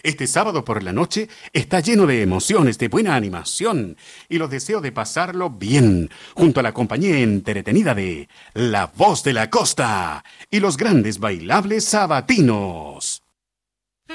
Este sábado por la noche está lleno de emociones, de buena animación y los deseo de pasarlo bien junto a la compañía entretenida de La Voz de la Costa y los grandes bailables sabatinos.